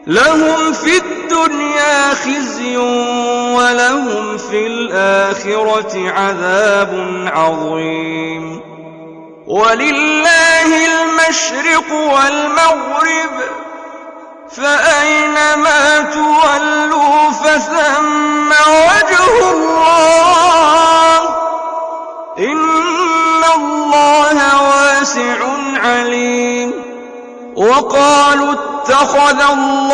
لهم في الدنيا خزي ولهم في الآخرة عذاب عظيم. ولله المشرق والمغرب فأينما تولوا فثم وجه الله إن الله واسع عليم. وقالوا اتخذ الله